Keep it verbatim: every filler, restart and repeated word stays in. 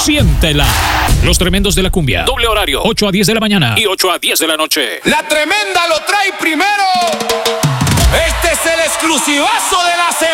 Siéntela. Los tremendos de la cumbia. Doble horario. ocho a diez de la mañana y ocho a diez de la noche. La tremenda lo trae primero. Este es el exclusivazo de la semana.